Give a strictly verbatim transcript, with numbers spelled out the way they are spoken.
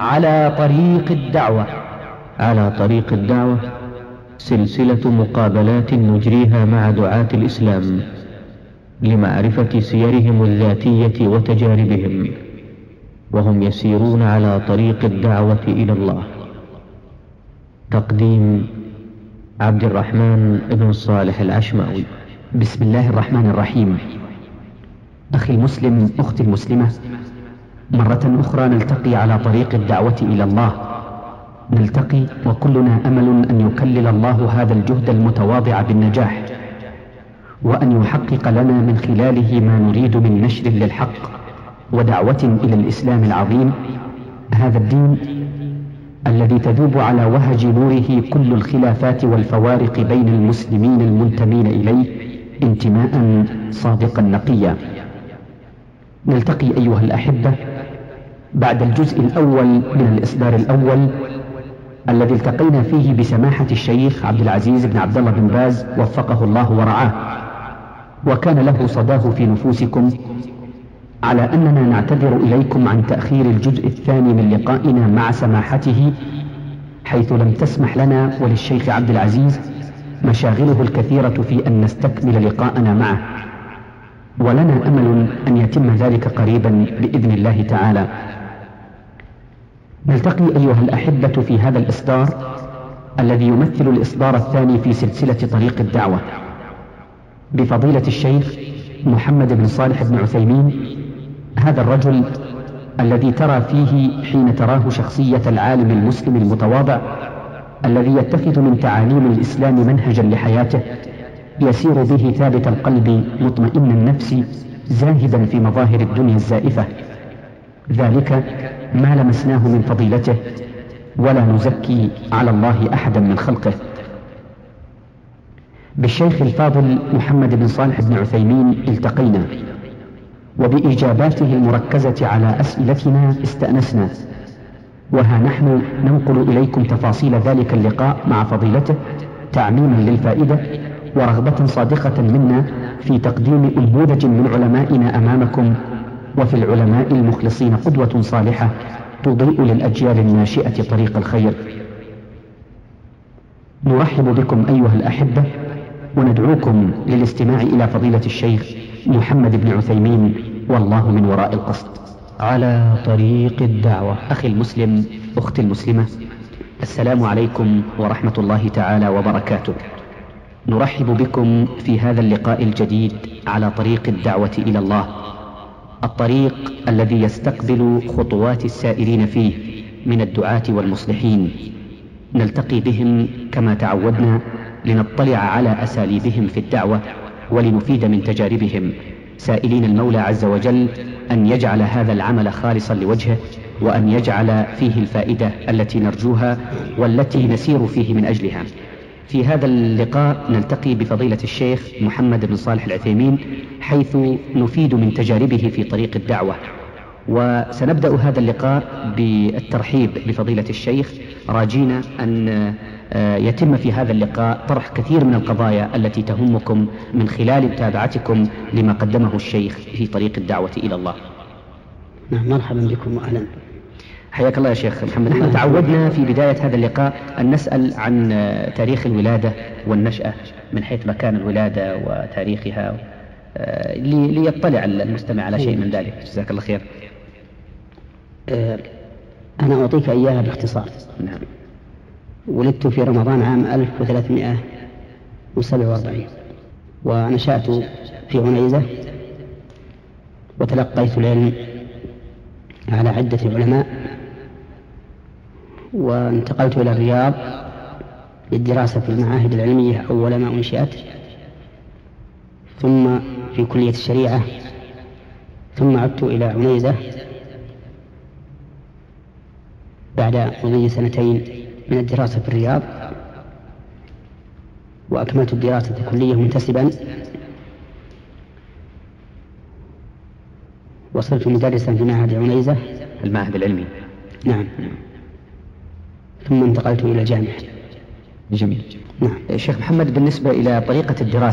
على طريق الدعوة. على طريق الدعوة سلسلة مقابلات نجريها مع دعاة الإسلام لمعرفة سيرهم الذاتية وتجاربهم وهم يسيرون على طريق الدعوة إلى الله. تقديم عبد الرحمن بن صالح العشماوي. بسم الله الرحمن الرحيم. أخي المسلم، أختي المسلمة، مرة أخرى نلتقي على طريق الدعوة إلى الله. نلتقي وكلنا أمل أن يكلل الله هذا الجهد المتواضع بالنجاح، وأن يحقق لنا من خلاله ما نريد من نشر للحق ودعوة إلى الإسلام العظيم، هذا الدين الذي تذوب على وهج نوره كل الخلافات والفوارق بين المسلمين المنتمين إليه انتماء صادقا نقيا. نلتقي أيها الأحبة بعد الجزء الأول من الإصدار الأول الذي التقينا فيه بسماحة الشيخ عبد العزيز بن عبد الله بن باز وفقه الله ورعاه، وكان له صداه في نفوسكم، على أننا نعتذر إليكم عن تأخير الجزء الثاني من لقائنا مع سماحته، حيث لم تسمح لنا وللشيخ عبد العزيز مشاغله الكثيرة في أن نستكمل لقاءنا معه، ولنا أمل أن يتم ذلك قريبا بإذن الله تعالى. نلتقي أيها الأحبة في هذا الإصدار الذي يمثل الإصدار الثاني في سلسلة طريق الدعوة بفضيلة الشيخ محمد بن صالح بن عثيمين، هذا الرجل الذي ترى فيه حين تراه شخصية العالم المسلم المتواضع الذي يتخذ من تعاليم الإسلام منهجا لحياته، يسير به ثابت القلب مطمئن النفس زاهدا في مظاهر الدنيا الزائفة. ذلك ما لمسناه من فضيلته، ولا نزكي على الله أحدا من خلقه. بالشيخ الفاضل محمد بن صالح بن عثيمين التقينا، وبإجاباته المركزة على أسئلتنا استأنسنا، وها نحن ننقل إليكم تفاصيل ذلك اللقاء مع فضيلته تعميما للفائدة ورغبة صادقة منا في تقديم أنموذج من علمائنا أمامكم، وفي العلماء المخلصين قدوة صالحة تضيء للأجيال الناشئة طريق الخير. نرحب بكم أيها الأحبة، وندعوكم للاستماع إلى فضيلة الشيخ محمد بن عثيمين، والله من وراء القصد. على طريق الدعوة. أخي المسلم، أختي المسلمة، السلام عليكم ورحمة الله تعالى وبركاته. نرحب بكم في هذا اللقاء الجديد على طريق الدعوة إلى الله، الطريق الذي يستقبل خطوات السائرين فيه من الدعاة والمصلحين. نلتقي بهم كما تعودنا لنطلع على أساليبهم في الدعوة ولنفيد من تجاربهم، سائلين المولى عز وجل أن يجعل هذا العمل خالصا لوجهه، وأن يجعل فيه الفائدة التي نرجوها والتي نسير فيه من أجلها. في هذا اللقاء نلتقي بفضيلة الشيخ محمد بن صالح العثيمين، حيث نفيد من تجاربه في طريق الدعوة. وسنبدأ هذا اللقاء بالترحيب بفضيلة الشيخ، راجين أن يتم في هذا اللقاء طرح كثير من القضايا التي تهمكم من خلال متابعتكم لما قدمه الشيخ في طريق الدعوة إلى الله. نعم، مرحبا بكم وأهلا. حياك الله يا شيخ محمد. نحن تعودنا في بداية هذا اللقاء أن نسأل عن تاريخ الولادة والنشأة من حيث مكان الولادة وتاريخها، ليطلع المستمع على شيء من ذلك. جزاك الله خير. أنا أعطيك إياها باختصار. نعم. ولدت في رمضان عام ألف وثلاثمائة وسبعة وأربعين، ونشأت في عنيزة، وتلقيت العلم على عدة علماء، وانتقلت إلى الرياض للدراسة في المعاهد العلمية أول ما أنشئت، ثم في كلية الشريعة، ثم عدت إلى عنيزة بعد مضي سنتين من الدراسة في الرياض، وأكملت الدراسة كلية منتسبا، وصرت مدرسا في معهد عنيزة المعهد العلمي. نعم. ثم انتقلت إلى الجامعة. جميل. نعم. شيخ محمد، بالنسبة إلى طريقة الدراسة